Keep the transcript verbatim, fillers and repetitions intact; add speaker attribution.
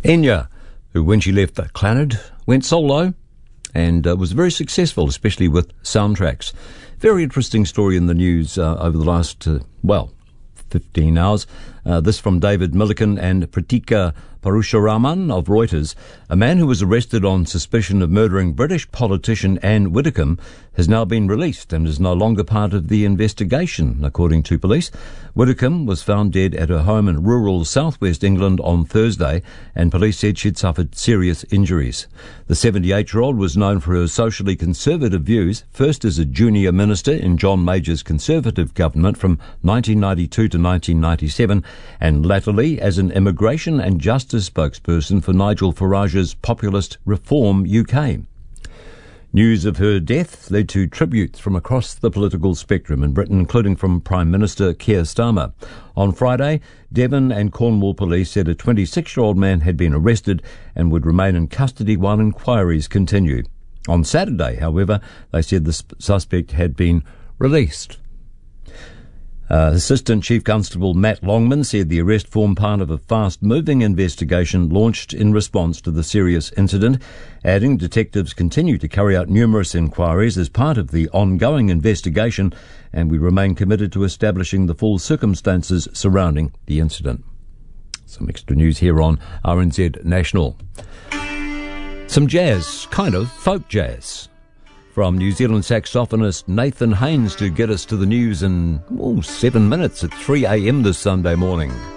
Speaker 1: Enya, who when she left Clannad went solo and uh, was very successful, especially with soundtracks. Very interesting story in the news uh, over the last, uh, well, fifteen hours. Uh, this from David Milliken and Pratika Parusharaman of Reuters. A man who was arrested on suspicion of murdering British politician Anne Widdecombe has now been released and is no longer part of the investigation, according to police. Widdecombe was found dead at her home in rural southwest England on Thursday, and police said she'd suffered serious injuries. The seventy-eight-year-old was known for her socially conservative views, first as a junior minister in John Major's Conservative government from nineteen ninety-two to nineteen ninety-seven, and latterly as an immigration and justice spokesperson for Nigel Farage's populist Reform U K. News of her death led to tributes from across the political spectrum in Britain, including from Prime Minister Keir Starmer. On Friday, Devon and Cornwall police said a twenty-six-year-old man had been arrested and would remain in custody while inquiries continue. On Saturday, however, they said the suspect had been released. Uh, Assistant Chief Constable Matt Longman said the arrest formed part of a fast-moving investigation launched in response to the serious incident, adding detectives continue to carry out numerous inquiries as part of the ongoing investigation, and we remain committed to establishing the full circumstances surrounding the incident. Some extra news here on R N Z National. Some jazz, kind of folk jazz, from New Zealand saxophonist Nathan Haynes to get us to the news in oh, seven minutes at three a.m. this Sunday morning.